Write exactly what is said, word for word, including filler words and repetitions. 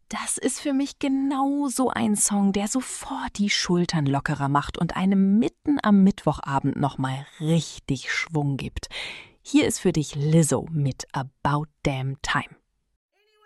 Das ist für mich genau so ein Song, der sofort die Schultern lockerer macht und einem mitten am Mittwochabend nochmal richtig Schwung gibt. Hier ist für dich Lizzo mit About Damn Time.